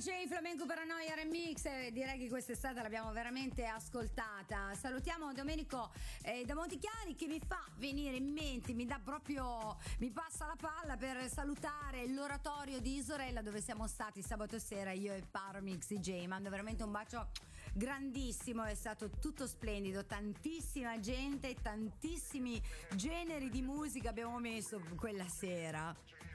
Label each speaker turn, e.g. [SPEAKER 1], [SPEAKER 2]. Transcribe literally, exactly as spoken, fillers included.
[SPEAKER 1] D J Flamenco Paranoia Remix, eh, direi che quest'estate l'abbiamo veramente ascoltata. Salutiamo Domenico eh, da Montichiari, che mi fa venire in mente, mi dà proprio, mi passa la palla per salutare l'oratorio di Isorella, dove siamo stati sabato sera io e Paromix D J. Mando veramente un bacio grandissimo, è stato tutto splendido, tantissima gente, tantissimi generi di musica abbiamo messo quella sera.